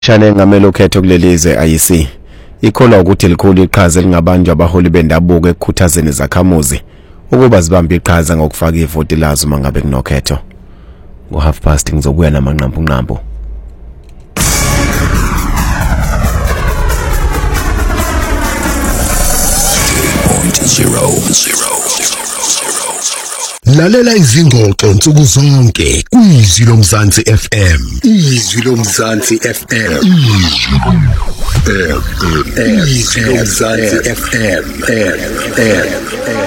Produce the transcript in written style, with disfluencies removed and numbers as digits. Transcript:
Shane ngamelo ukhetho kulelize IEC ikholwa ukuthi likhulu iqhaza elingabanjwa abaholi bendabuko ekukhuthazeni izakhamuzi ukuba zibambe iqhaza ngokufaka ivoti lazo mangabe kunokhetho. Ngo-half-past ngizobuya namanqampu. Lalela izingxoxo nsuku zonke kwizwi loMzansi FM. Izwi loMzansi FM. Izwi loMzansi FM.